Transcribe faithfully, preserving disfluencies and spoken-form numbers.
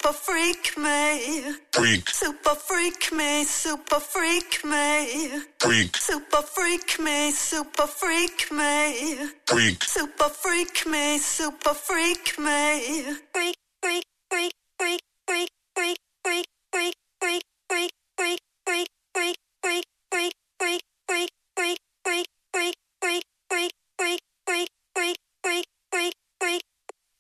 super freak me. Freak. Super freak me, super freak me. Freak. Super freak me, super freak me. Freak. Super freak me, super freak me. Freak.